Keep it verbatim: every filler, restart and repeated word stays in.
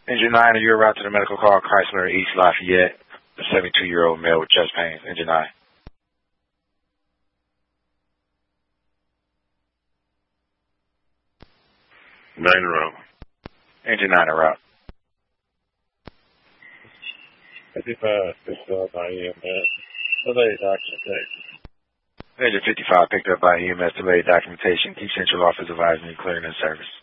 Engine nine, are you en route to the medical call Chrysler East Lafayette? The seventy-two-year-old male with chest pains. Engine nine. Nine en route. Engine nine en route. fifty-five, picked up by E M S. Delayed documentation. Engine fifty-five picked up by E M S delayed documentation. Keep Central Office advising you clearing in service.